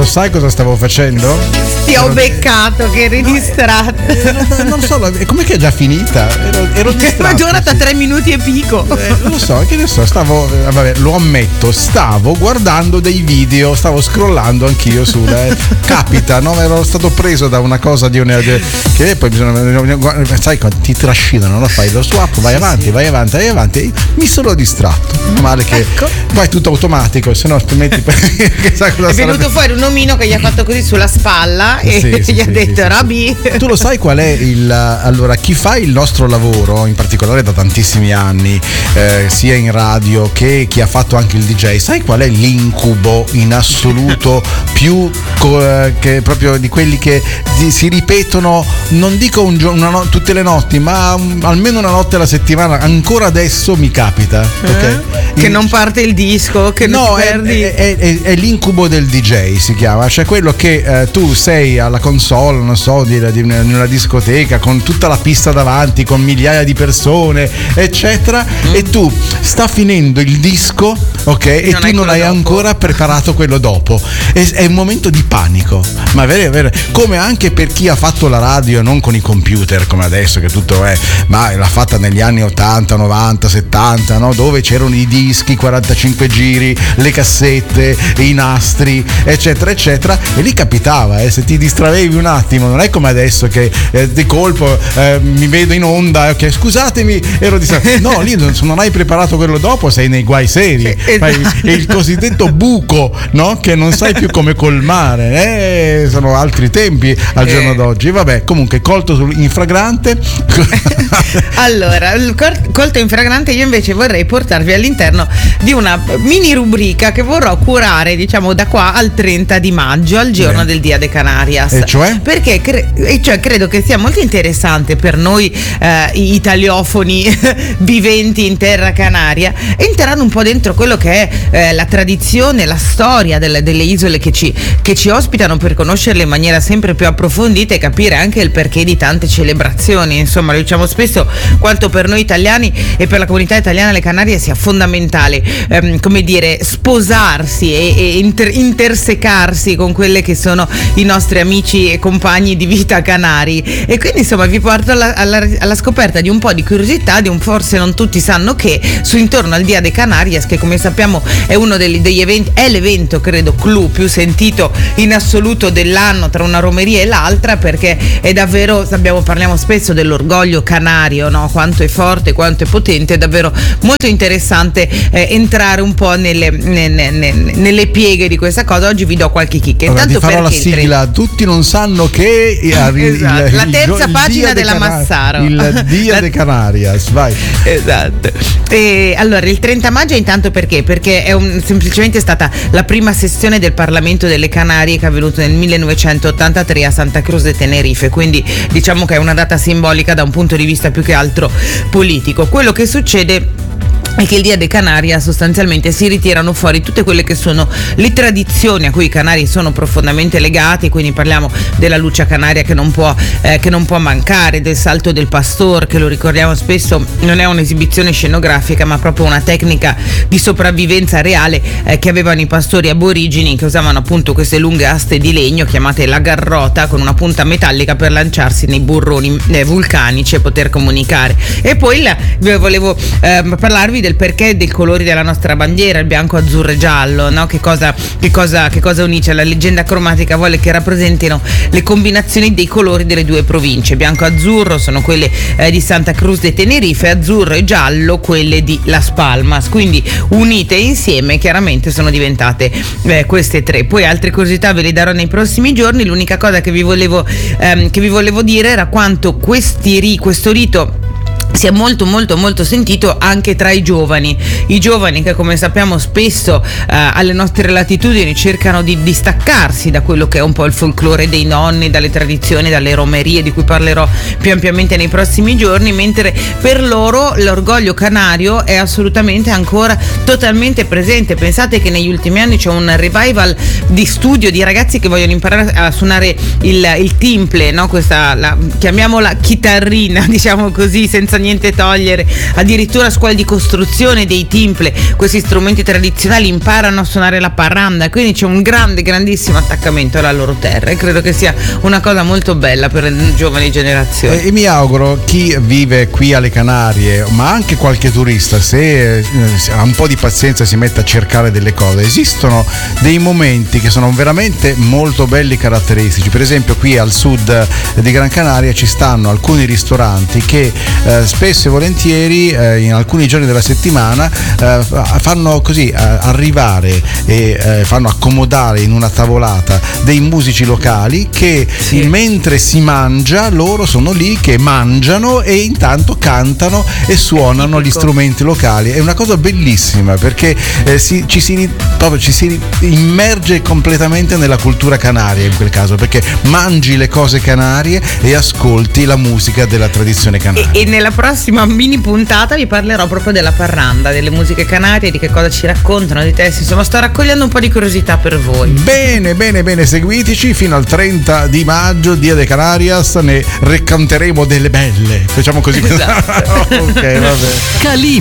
sai cosa stavo facendo? Ti ho beccato che eri distratto. Non so, com'è che è già finita? Ero distratto. Ma durata 3 minuti e pico. Non lo so, che ne so, vabbè, lo ammetto, stavo guardando dei video, stavo scrollando anch'io sulla capita, no? Ero stato preso da una cosa che poi bisogna, sai, ti trascinano, no? Fai lo swap, vai avanti, mi sono distratto. Male che poi è tutto automatico, se no ti metti chissà cosa è venuto fuori un omino che gli ha fatto così sulla spalla e gli ha detto Rabbi. Tu lo sai qual è allora, chi fa il nostro lavoro, in particolare da tantissimi anni, sia in radio che chi ha fatto anche il DJ, sai qual è l'incubo in assoluto più che proprio di quelli che si ripetono, non dico tutte le notti, ma almeno una notte alla settimana, ancora adesso mi capita, ok? Che non parte il disco, che no, non perdi. È l'incubo del DJ, si chiama, cioè quello che tu sei alla console, non so, di una discoteca con tutta la pista davanti, con migliaia di persone, eccetera, e tu sta finendo il disco, ok, e tu non hai ancora preparato quello dopo. È un momento di panico, ma vero, come anche per chi ha fatto la radio non con i computer come adesso che tutto è, ma l'ha fatta negli anni 80, 90, 70, no? Dove c'erano i dischi, 45 giri, le cassette, i nastri, eccetera eccetera, e lì capitava, se ti distraevi un attimo, non è come adesso che di colpo mi vedo in onda, ok, scusatemi, ero distratto. No, lì non hai preparato quello dopo, sei nei guai seri. È il cosiddetto buco, no? Che non sai più come colmare, sono altri tempi al giorno d'oggi. Vabbè, comunque colto in fragrante. Allora, colto in fragrante, io invece vorrei portarvi all'interno di una mini rubrica che vorrò curare, diciamo, da qua al 30 di maggio, al giorno del Dia de Canarias. E cioè? Perché credo che sia molto interessante per noi italiofoni viventi in terra canaria entrare un po' dentro quello che è la tradizione, la storia delle isole che ci ospitano, per conoscerle in maniera sempre più approfondita e capire anche il perché di tante celebrazioni. Insomma, lo diciamo spesso, quanto per noi italiani e per la comunità italiana le Canarie sia fondamentale, come dire, sposarsi e intersecarsi con quelle che sono i nostri amici e compagni di vita canari. E quindi insomma vi porto alla scoperta di un po' di curiosità, di un forse non tutti sanno che su intorno al Dia de Canarias, che come sappiamo è uno degli eventi, è l'evento credo clou più sentito in assoluto dell'anno tra una romeria e l'altra, perché è davvero, parliamo spesso dell'orgoglio canario, no? Quanto è forte, quanto è potente. È davvero molto interessante entrare un po' nelle pieghe di questa cosa. Oggi vi do qualche chicca. Intanto ti farò la sigla, tutti non sanno che esatto. La terza pagina della Massaro, il Dia de Canarias, vai. Esatto. E allora il 30 maggio intanto perché è semplicemente stata la prima sessione del Parlamento delle Canarie che è avvenuta nel 1983 a Santa Cruz de Tenerife, quindi diciamo che è una data simbolica da un punto di vista più che altro politico. Quello che succede è che il Dia de Canaria sostanzialmente si ritirano fuori tutte quelle che sono le tradizioni a cui i canari sono profondamente legati, quindi parliamo della Lucia Canaria che non può mancare, del Salto del Pastor, che lo ricordiamo spesso non è un'esibizione scenografica ma proprio una tecnica di sopravvivenza reale che avevano i pastori aborigini, che usavano appunto queste lunghe aste di legno chiamate la garrota con una punta metallica per lanciarsi nei burroni vulcanici e poter comunicare. E poi volevo parlarvi del perché dei colori della nostra bandiera, il bianco, azzurro e giallo, no? Che cosa unisce? La leggenda cromatica vuole che rappresentino le combinazioni dei colori delle due province. Bianco e azzurro sono quelle di Santa Cruz de Tenerife, azzurro e giallo quelle di Las Palmas, quindi unite insieme chiaramente sono diventate queste tre. Poi altre curiosità ve le darò nei prossimi giorni. L'unica cosa che vi volevo dire era quanto questo rito sia molto molto molto sentito anche tra i giovani che come sappiamo spesso alle nostre latitudini cercano di distaccarsi da quello che è un po' il folklore dei nonni, dalle tradizioni, dalle romerie di cui parlerò più ampiamente nei prossimi giorni, mentre per loro l'orgoglio canario è assolutamente ancora totalmente presente. Pensate che negli ultimi anni c'è un revival di studio di ragazzi che vogliono imparare a suonare il timple, no? Chiamiamola chitarrina, diciamo così, senza niente niente togliere, addirittura scuole di costruzione dei timple, questi strumenti tradizionali, imparano a suonare la parranda, quindi c'è un grandissimo attaccamento alla loro terra, e credo che sia una cosa molto bella per le giovani generazioni. E mi auguro chi vive qui alle Canarie, ma anche qualche turista, se ha un po' di pazienza, si mette a cercare delle cose. Esistono dei momenti che sono veramente molto belli e caratteristici. Per esempio qui al sud di Gran Canaria ci stanno alcuni ristoranti che spesso e volentieri in alcuni giorni della settimana fanno così arrivare e fanno accomodare in una tavolata dei musici locali che mentre si mangia loro sono lì che mangiano e intanto cantano e suonano gli strumenti locali. È una cosa bellissima perché ci si immerge completamente nella cultura canaria in quel caso, perché mangi le cose canarie e ascolti la musica della tradizione canaria. E nella prossima mini puntata vi parlerò proprio della parranda, delle musiche canarie, di che cosa ci raccontano, di te. Insomma, sto raccogliendo un po' di curiosità per voi. Bene, seguiteci fino al 30 di maggio, Dia de Canarias, ne racconteremo delle belle. Facciamo così. Esatto. Ok, vabbè.